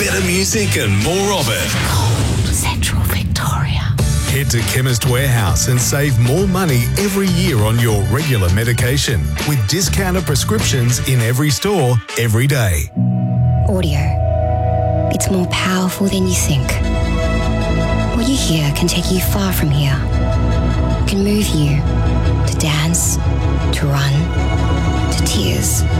better music and more of it. Cold Central Victoria. Head to Chemist Warehouse and save more money every year on your regular medication with discounted prescriptions in every store, every day. Audio. It's more powerful than you think. What you hear can take you far from here. Can move you to dance, to run, to tears.